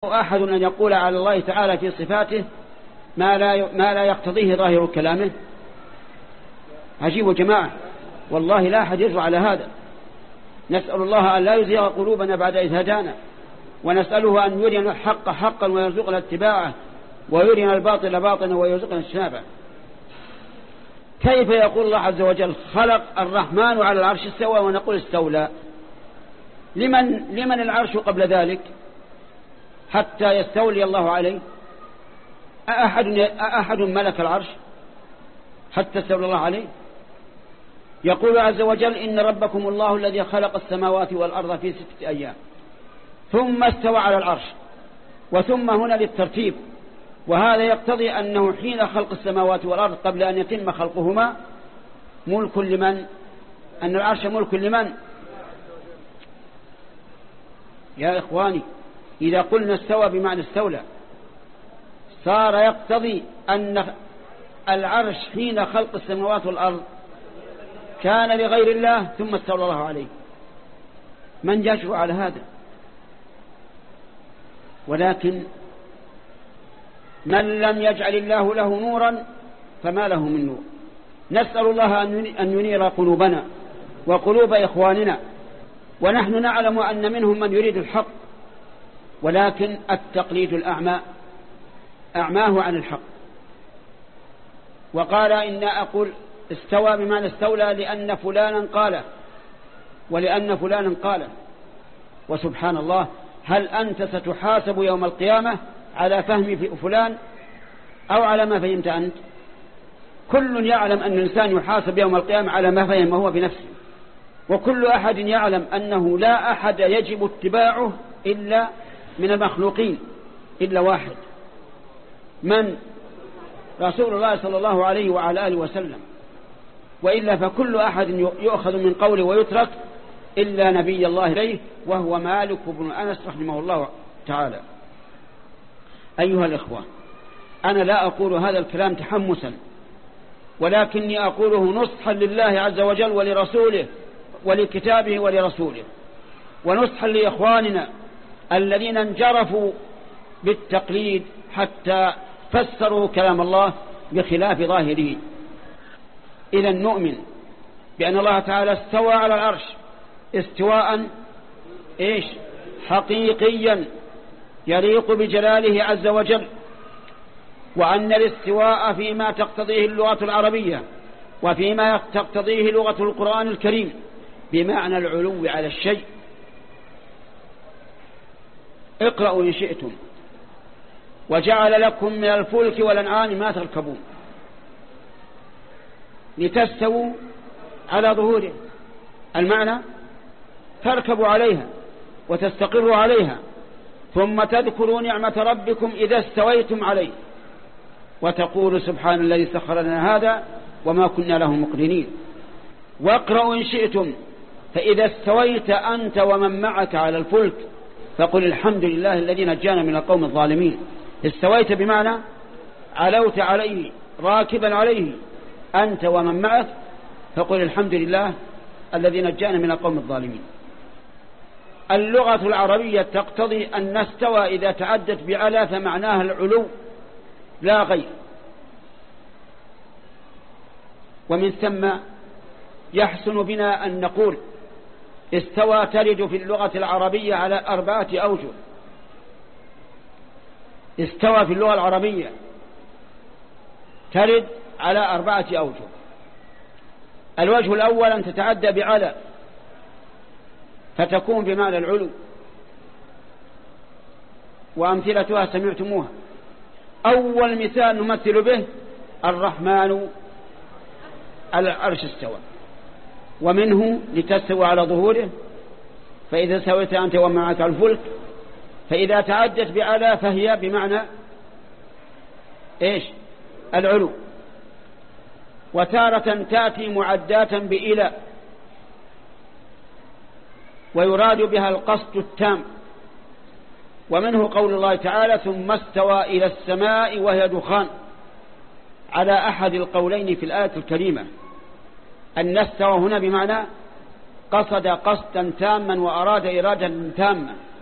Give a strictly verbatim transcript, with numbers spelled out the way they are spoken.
أحد أن يقول على الله تعالى في صفاته ما لا ما لا يقتضيه ظاهر كلامه؟ عجيب جماعة، والله لا أحد يجرؤ على هذا. نسأل الله أن لا يزيغ قلوبنا بعد إذ هدانا، ونسأله أن يرينا الحق حقا ويرزقنا اتباعه، ويرينا الباطل باطلا ويرزقنا اجتنابه. كيف يقول الله عز وجل خلق الرحمن على العرش استوى ونقول استولى؟ لمن, لمن العرش قبل ذلك حتى يستولي الله عليه؟ أحد, أحد ملك العرش حتى استولى الله عليه؟ يقول عز وجل إن ربكم الله الذي خلق السماوات والأرض في ستة أيام ثم استوى على العرش، وثم هنا للترتيب، وهذا يقتضي أنه حين خلق السماوات والأرض قبل أن يتم خلقهما ملك لمن؟ أن العرش ملك لمن؟ يا إخواني، إذا قلنا استوى بمعنى استولى صار يقتضي أن العرش حين خلق السماوات والأرض كان لغير الله ثم استولى الله عليه. من يجرؤ على هذا؟ ولكن من لم يجعل الله له نورا فما له من نور. نسأل الله أن ينير قلوبنا وقلوب إخواننا، ونحن نعلم أن منهم من يريد الحق، ولكن التقليد الأعمى أعماه عن الحق. وقال إن أقول استوى بمعنى استولى لأن فلانا قاله ولأن فلانا قاله. وسبحان الله، هل أنت ستحاسب يوم القيامة على فهم فلان أو على ما فهمت أنت؟ كل يعلم أن الإنسان يحاسب يوم القيامة على ما فهم هو بنفسه، وكل أحد يعلم أنه لا أحد يجب اتباعه إلا من المخلوقين إلا واحد، من؟ رسول الله صلى الله عليه وعلى آله وسلم، وإلا فكل أحد يؤخذ من قوله ويترك إلا نبي الله إليه وهو مالك بن أنس رحمه الله تعالى. أيها الإخوة، أنا لا أقول هذا الكلام تحمسا، ولكني أقوله نصحا لله عز وجل ولرسوله ولكتابه ولرسوله، ونصحا لإخواننا الذين انجرفوا بالتقليد حتى فسروا كلام الله بخلاف ظاهره. إذا نؤمن بأن الله تعالى استوى على العرش استواء إيش؟ حقيقيا يليق بجلاله عز وجل، وأن الاستواء فيما تقتضيه اللغة العربية وفيما تقتضيه لغة القرآن الكريم بمعنى العلو على الشيء. اقرأوا إن شئتم وجعل لكم من الفلك والأنعام ما تركبون لتستووا على ظهوره، المعنى تركبوا عليها وتستقروا عليها، ثم تذكروا نعمة ربكم إذا استويتم عليه وتقول سبحان الذي سخر لنا هذا وما كنا له مقرنين. واقرأوا إن شئتم فإذا استويت أنت ومن معك على الفلك فقل الحمد لله الذي نجانا من القوم الظالمين. استويت بمعنى علوت عليه راكبا عليه أنت ومن معك، فقل الحمد لله الذي نجانا من القوم الظالمين. اللغة العربية تقتضي أن استوى إذا تعدت بعلى فمعناها العلو لا غير، ومن ثم يحسن بنا أن نقول استوى ترد في اللغة العربية على أربعة أوجه. استوى في اللغة العربية ترد على أربعة أوجه. الوجه الأول أن تتعدى بعلى فتكون بمعنى العلو، وأمثلتها سمعتموها. أول مثال نمثل به الرحمن على العرش استوى، ومنه لتستوى على ظهوره فإذا سويت أنت ومعك الفلك. فإذا تعدت بعلى فهي بمعنى إيش؟ العلو. وتارة تأتي معداة بإلى ويراد بها القصد التام، ومنه قول الله تعالى ثم استوى إلى السماء وهي دخان، على أحد القولين في الآية الكريمة. أن استوى هنا بمعنى قصد قصدا تاما وأراد إرادة تامة،